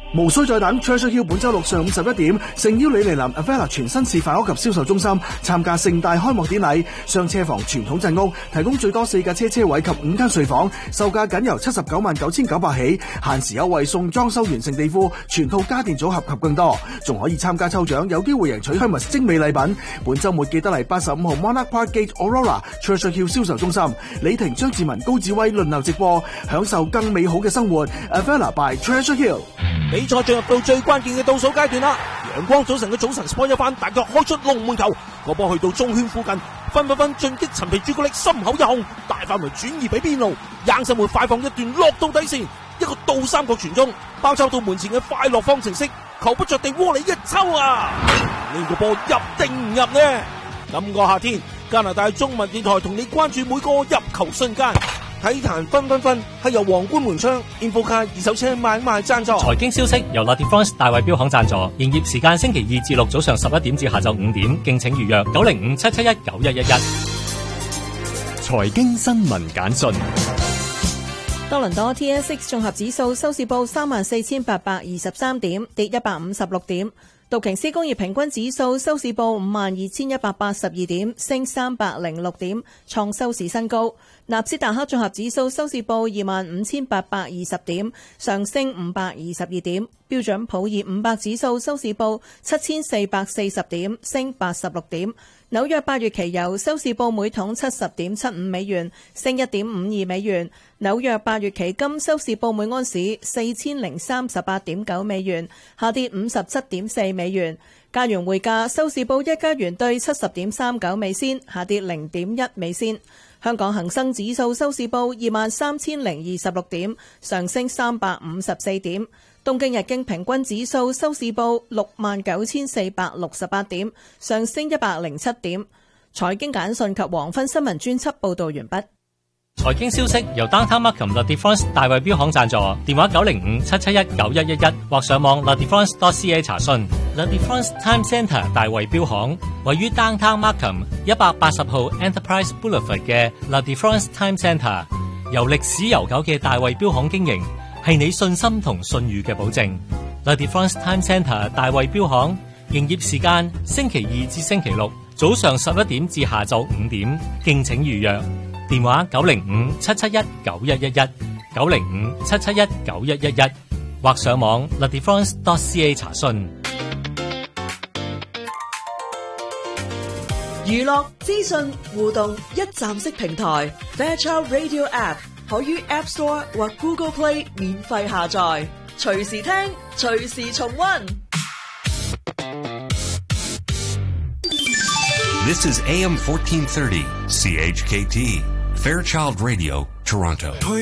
無需再等 ，Treasure Hill 本周六上午11點，誠邀你嚟臨 Avella 全新示範屋及銷售中心參加盛大開幕典禮。雙車房傳統鎮屋，提供最多4架車位及5間睡房，售價僅由799900起，限時優惠送裝修完成地庫、全套家電組合及更多，仲可以參加抽獎，有機會贏取 Hermes 精美禮品。本週末記得嚟85號 Monarch Park Gate Aurora Treasure Hill 銷售中心，李婷、張志文、高志威輪流直播，享受更美好嘅生活。Avella by Treasure Hill。 比賽進入到最關鍵嘅倒數階段啦！陽光早晨嘅早晨 sport 一番大腳開出龍門球，個波去到中圈附近，分進擊陳皮朱古力心口一控，大範圍轉移俾邊路，硬生活快放一段落到底線，一個倒三角傳中，包抄到門前嘅快樂方程式，球不着地窩裏一抽啊！呢個波入定唔入呢？今個夏天，加拿大中文電台同你關注每個入球瞬間。體壇分係由皇冠門窗 Infocar 二手車買賣贊助。 財經消息由 La Défense 大衛錶行贊助，營業時間星期2至6早上11點至下晝5點，敬請預約905-771-9111。 財經新聞簡訊。 多倫多 TSX 綜合指數收市報34,823點，跌156點。道瓊斯工業平均指數收市報52,182點，升306點，創收市新高。納斯達克綜合指數收市報25,820點，上升522點。標準普爾500指數收市報7,440點，升86點。紐約8月期油收市報每桶70.75美元，升1.52美元。紐約8月期金收市報每安士4,038.9美元，下跌57.4美元。加元匯價收市報1加元兌70.39美仙，下跌0.1美仙。香港恒生指數收市報23,026點，上升354點。東京日經平均指數收市報69,468點，上升107點。財經簡訊及黃昏新聞專輯報道完畢。 財經消息由 Downtown Markham La Défense 大衛錶行贊助，電話905-771-9111或上網 ladefense.ca 查詢。La Défense Time Centre 大衛錶行位於 Downtown Markham 180號 Enterprise Boulevard 嘅 La Défense Time Centre， 由歷史悠久嘅大衛錶行經營，係你信心同信譽嘅保證。La Défense Time Centre 大衛錶行營業時間星期2至星期6早上11點至下晝5點，敬請預約。電話905-771-9111 905-771-9111或上網 ladefense.ca 查詢。 娛樂資訊互動一站式平台 Fairchild Radio App 可於 App Store 或 Google Play 免費下載，隨時聽，隨時重溫。 This is AM 1430 CHKT Fairchild Radio, Toronto.